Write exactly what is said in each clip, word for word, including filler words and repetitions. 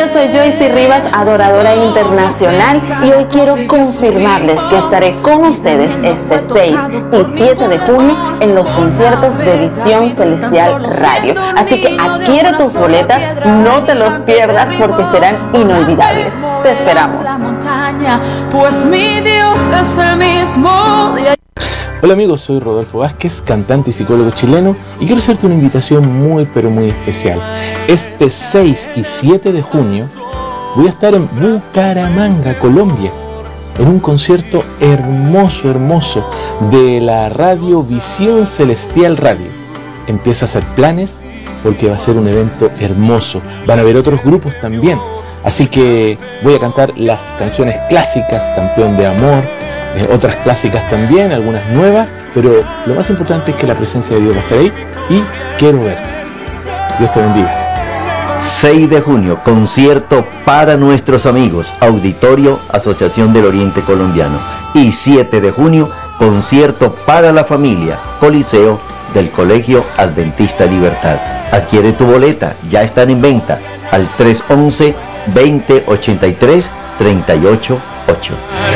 yo soy Joyce Rivas, adoradora internacional, y hoy quiero confirmarles que estaré con ustedes este seis y siete de junio en los conciertos de Visión Celestial Radio. Así que adquiere tus boletas, no te los pierdas porque serán inolvidables. Te esperamos. Pues mi Dios es el mismo día. Hola amigos, soy Rodolfo Vázquez, cantante y psicólogo chileno, y quiero hacerte una invitación muy pero muy especial. Este seis y siete de junio voy a estar en Bucaramanga, Colombia, en un concierto hermoso, hermoso de la radio Visión Celestial Radio. Empieza a hacer planes porque va a ser un evento hermoso. Van a haber otros grupos también. Así que voy a cantar las canciones clásicas, Campeón de Amor, eh, otras clásicas también, algunas nuevas, pero lo más importante es que la presencia de Dios va a estar ahí y quiero verte. Dios te bendiga. seis de junio, concierto para nuestros amigos, Auditorio Asociación del Oriente Colombiano. Y siete de junio, concierto para la familia, Coliseo del Colegio Adventista Libertad. Adquiere tu boleta, ya están en venta, al tres once, veinte ochenta y tres, treinta y ocho ocho.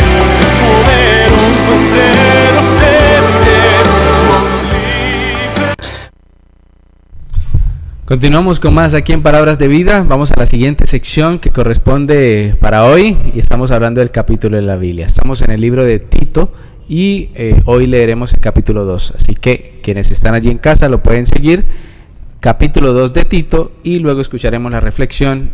Continuamos con más aquí en Palabras de Vida. Vamos a la siguiente sección que corresponde para hoy y estamos hablando del capítulo de la Biblia. Estamos en el libro de Tito y eh, hoy leeremos el capítulo dos. Así que quienes están allí en casa lo pueden seguir. Capítulo dos de Tito y luego escucharemos la reflexión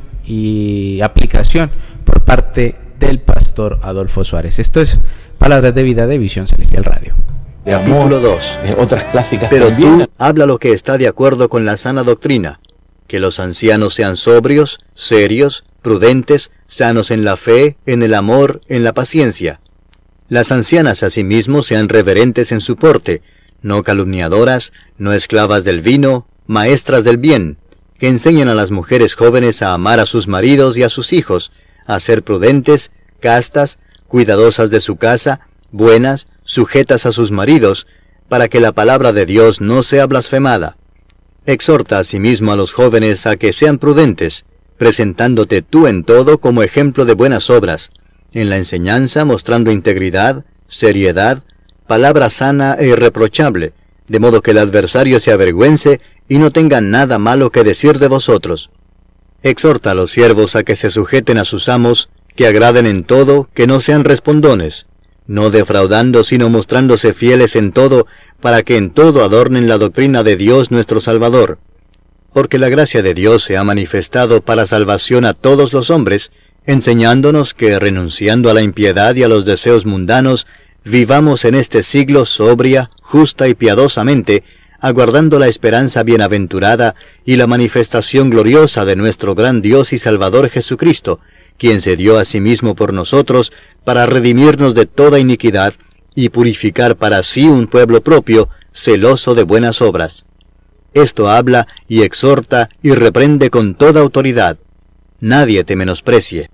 y aplicación por parte del pastor Adolfo Suárez. Esto es Palabras de Vida de Visión Celestial Radio. Capítulo dos. Eh, otras clásicas Pero también. tú habla lo que está de acuerdo con la sana doctrina, que los ancianos sean sobrios, serios, prudentes, sanos en la fe, en el amor, en la paciencia. Las ancianas asimismo sean reverentes en su porte, no calumniadoras, no esclavas del vino, maestras del bien, que enseñen a las mujeres jóvenes a amar a sus maridos y a sus hijos, a ser prudentes, castas, cuidadosas de su casa, buenas, sujetas a sus maridos, para que la palabra de Dios no sea blasfemada. Exhorta asimismo a los jóvenes a que sean prudentes, presentándote tú en todo como ejemplo de buenas obras, en la enseñanza mostrando integridad, seriedad, palabra sana e irreprochable, de modo que el adversario se avergüence y no tenga nada malo que decir de vosotros. Exhorta a los siervos a que se sujeten a sus amos, que agraden en todo, que no sean respondones, no defraudando, sino mostrándose fieles en todo, para que en todo adornen la doctrina de Dios nuestro Salvador. Porque la gracia de Dios se ha manifestado para salvación a todos los hombres, enseñándonos que, renunciando a la impiedad y a los deseos mundanos, vivamos en este siglo sobria, justa y piadosamente, aguardando la esperanza bienaventurada y la manifestación gloriosa de nuestro gran Dios y Salvador Jesucristo, quien se dio a sí mismo por nosotros para redimirnos de toda iniquidad y purificar para sí un pueblo propio, celoso de buenas obras. Esto habla y exhorta y reprende con toda autoridad. Nadie te menosprecie.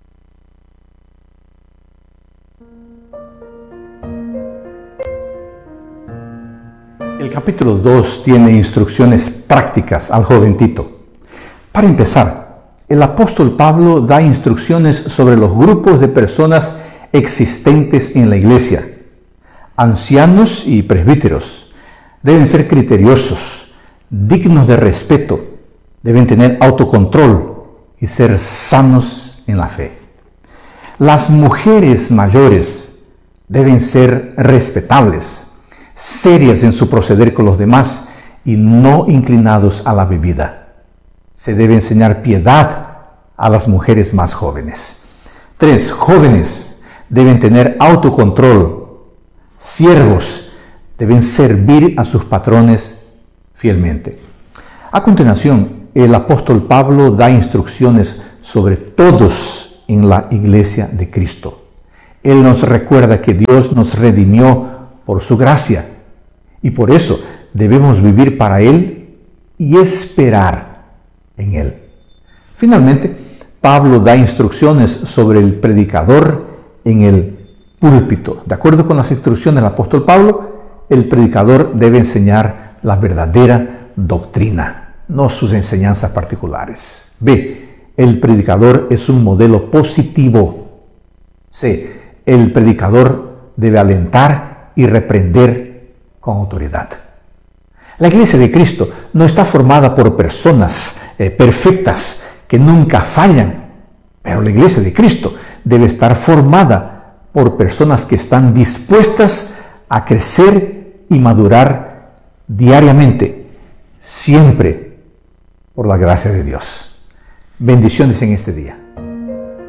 El capítulo dos tiene instrucciones prácticas al joven Tito. Para empezar, el apóstol Pablo da instrucciones sobre los grupos de personas existentes en la iglesia. Ancianos y presbíteros deben ser criteriosos, dignos de respeto, deben tener autocontrol y ser sanos en la fe. Las mujeres mayores deben ser respetables, serias en su proceder con los demás y no inclinados a la bebida. Se debe enseñar piedad a las mujeres más jóvenes. Tres, jóvenes deben tener autocontrol. Siervos deben servir a sus patrones fielmente. A continuación, el apóstol Pablo da instrucciones sobre todos en la iglesia de Cristo. Él nos recuerda que Dios nos redimió por su gracia y por eso debemos vivir para Él y esperar en Él. Finalmente, Pablo da instrucciones sobre el predicador en el púlpito. De acuerdo con las instrucciones del apóstol Pablo, el predicador debe enseñar la verdadera doctrina, no sus enseñanzas particulares. B. el predicador es un modelo positivo. C. El predicador debe alentar y reprender con autoridad. La Iglesia de Cristo no está formada por personas eh, perfectas que nunca fallan, pero la Iglesia de Cristo debe estar formada por personas que están dispuestas a crecer y madurar diariamente, siempre por la gracia de Dios. Bendiciones en este día.